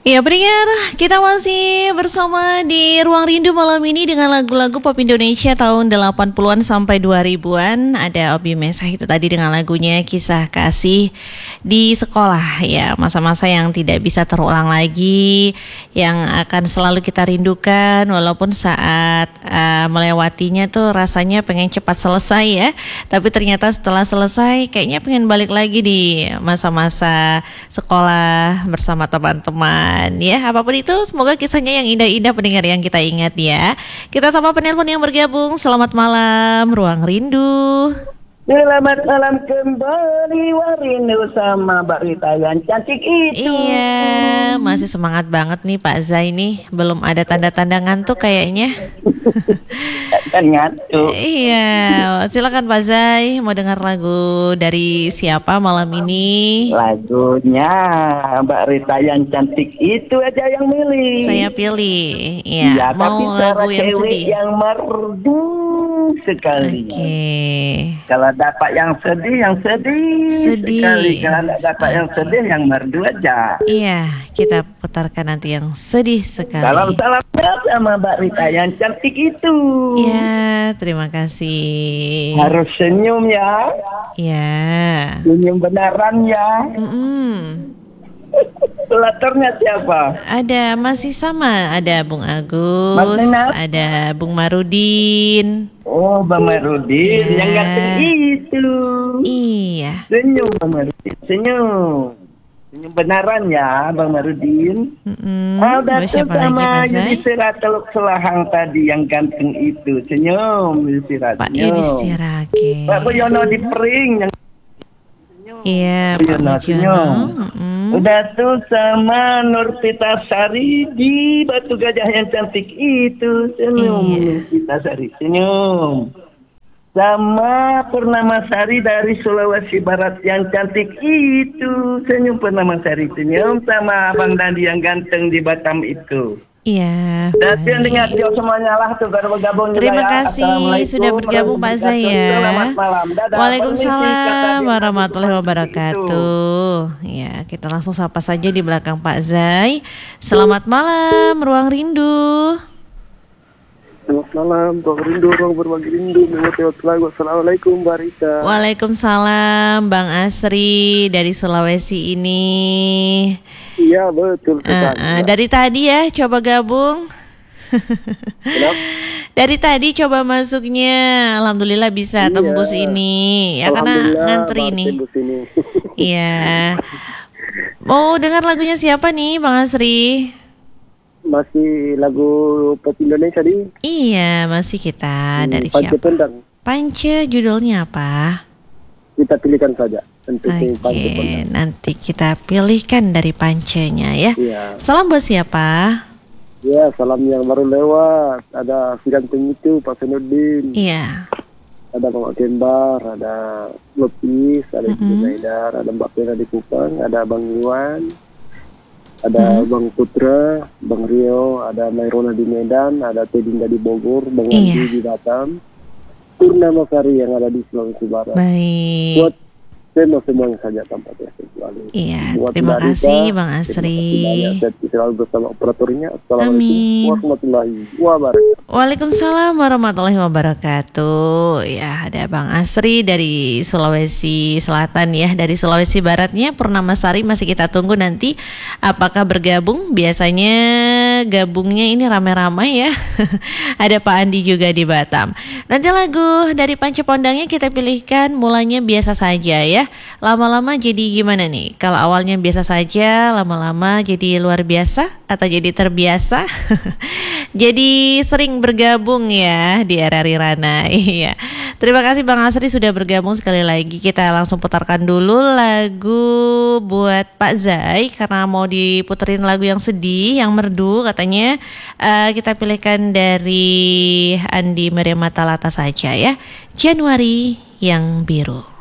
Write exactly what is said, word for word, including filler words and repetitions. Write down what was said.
Ya pendengar, kita masih bersama di Ruang Rindu malam ini dengan lagu-lagu pop Indonesia tahun delapan puluhan sampai dua ribuan. Ada Obi Mesah itu tadi dengan lagunya Kisah Kasih di Sekolah. Ya, masa-masa yang tidak bisa terulang lagi, yang akan selalu kita rindukan walaupun saat uh, melewatinya tuh rasanya pengen cepat selesai ya. Tapi ternyata setelah selesai kayaknya pengen balik lagi di masa-masa sekolah bersama teman-teman. Ya, apapun itu semoga kisahnya yang indah-indah pendengar yang kita ingat ya. Kita sapa penelpon yang bergabung. Selamat malam Ruang Rindu. Selamat malam kembali Warindu sama Mbak Rita yang cantik itu. Iya, masih semangat banget nih Pak Zai nih. Belum ada tanda-tanda ngantuk kayaknya. Kan ngantuk. Iya, silakan Pak Zai. Mau dengar lagu dari siapa malam ini? Lagunya Mbak Rita yang cantik itu aja yang milih. Saya pilih. Iya, ya, mau lagu yang sedih. Yang merdu sekali. Oke. Okay. Kalau dapat yang sedih, yang sedih, sedih sekali. Kalau tidak dapat okay. yang sedih, yang merdu aja. Iya, kita putarkan nanti yang sedih sekali. Salam-salamnya sama Mbak Rita yang cantik itu. Iya, terima kasih. Harus senyum ya. Iya. Senyum beneran ya. Mm-mm. Pelatarnya siapa? Ada, masih sama. Ada Bung Agus, ada Bung Marudin. Oh, Bang Marudin ya. Yang ganteng itu. Iya. Senyum Bang Marudin, senyum. Senyum beneran ya Bang Marudin. Mm-mm. Oh, datang sama Yudhistira Teluk Selahang tadi yang ganteng itu. Senyum Yudhistira. Pak Yudhistira. Okay. Pak Boyono di Pering yang iya, Pak Boyono. Mm. Udah tuh sama Nurpita Sari di Batu Gajah yang cantik itu. Senyum iya. Nurpita Sari, senyum. Sama Purnama Sari dari Sulawesi Barat yang cantik itu. Senyum Purnama Sari, senyum. Sama Abang Dandi yang ganteng di Batam itu. Iya. Dan yang dengar dia semuanya lah tuh baru bergabung juga. Terima kasih sudah bergabung Pak Zai ya. Selamat malam. Dadah. Waalaikumsalam warahmatullahi wabarakatuh. Ya, kita langsung sapa saja di belakang Pak Zai. Selamat malam Ruang Rindu. Selamat malam Ruang Rindu, ruang berbagi rindu. Assalamualaikum Mbak Rita. Waalaikumsalam Bang Asri dari Sulawesi ini. Iya betul sekali. Uh, uh, dari tadi ya coba gabung. Dari tadi coba masuknya, alhamdulillah bisa iya. tembus ini. Ya karena ngantri nih. Iya. Mau dengar lagunya siapa nih Bang Asri? Masih lagu pop Indonesia nih. Iya masih kita hmm, dari Pance siapa? Pendang. Pance judulnya apa? Kita pilihkan saja. Oke, okay, nanti kita pilihkan dari pancenya ya. Iya. Salam buat siapa? Ya, salam yang baru lewat. Ada si ganteng itu, Pak Senudin. Iya. Ada Bang Kembar, ada Lopis, ada Ibu mm-hmm. Naidar, ada Mbak Pena di Kupang, ada Bang Iwan, ada mm-hmm. Bang Putra, Bang Rio, ada Mairona di Medan, ada Tedinda di Bogor, Bang Andi iya. di Batam, Purnama Sari yang ada di Sulawesi Barat. Baik. Buat semua semuanya saja tanpa terkecuali. Iya, buat terima kasih Bang Asri. Selalu bersama operatornya. Assalamualaikum warahmatullahi wabarakatuh. Waalaikumsalam warahmatullahi wabarakatuh. Ya, ada Bang Asri dari Sulawesi Selatan ya, dari Sulawesi Baratnya Purnama Sari masih kita tunggu nanti apakah bergabung. Biasanya gabungnya ini rame-ramai ya. Ada Pak Andi juga di Batam. Nanti lagu dari Pance Pondangnya kita pilihkan mulanya biasa saja ya. Lama-lama jadi gimana nih? Kalau awalnya biasa saja, lama-lama jadi luar biasa atau jadi terbiasa? Jadi sering bergabung ya di R R I Rana. Iya. Terima kasih Bang Asri sudah bergabung sekali lagi. Kita langsung putarkan dulu lagu buat Pak Zai karena mau diputerin lagu yang sedih, yang merdu katanya. Uh, kita pilihkan dari Andi Maria Matalata saja ya. Januari yang Biru.